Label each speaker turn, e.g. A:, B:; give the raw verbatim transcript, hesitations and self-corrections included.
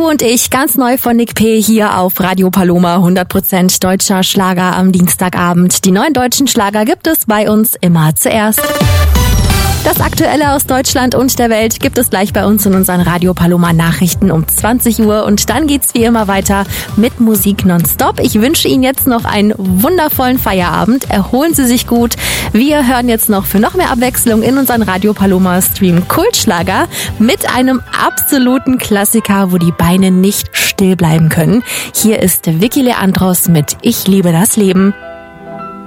A: und ich, ganz neu von Nick P. hier auf Radio Paloma, hundert Prozent deutscher Schlager am Dienstagabend. Die neuen deutschen Schlager gibt es bei uns immer zuerst. Das Aktuelle aus Deutschland und der Welt gibt es gleich bei uns in unseren Radio Paloma Nachrichten um zwanzig Uhr und dann geht's wie immer weiter mit Musik nonstop. Ich wünsche Ihnen jetzt noch einen wundervollen Feierabend. Erholen Sie sich gut. Wir hören jetzt noch für noch mehr Abwechslung in unseren Radio Paloma Stream Kultschlager mit einem absoluten Klassiker, wo die Beine nicht still bleiben können. Hier ist Vicky Leandros mit Ich liebe das Leben.